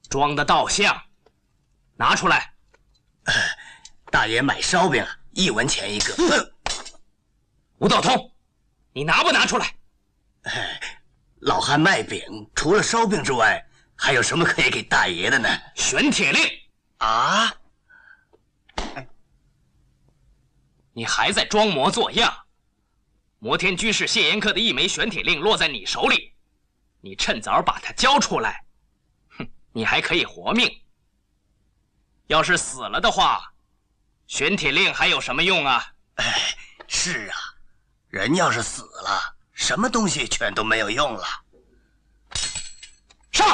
装的倒像，拿出来。 大爷买烧饼1文钱一个。 吴道通，你拿不拿出来？ 老汉卖饼，除了烧饼之外，还有什么可以给大爷的呢？ 玄铁令啊！ 你还在装模作样。摩天居士谢延科的一枚玄铁令落在你手里，你趁早把它交出来。哼，你还可以活命。要是死了的话，玄铁令还有什么用啊？ 是啊，人要是死了，什么东西全都没有用了。 上！